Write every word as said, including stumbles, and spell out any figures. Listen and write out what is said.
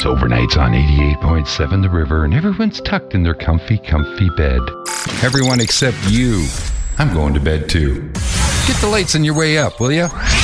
It's overnights on eighty-eight point seven The River, and everyone's tucked in their comfy, comfy bed. Everyone except you. I'm going to bed too. Get the lights on your way up, will ya?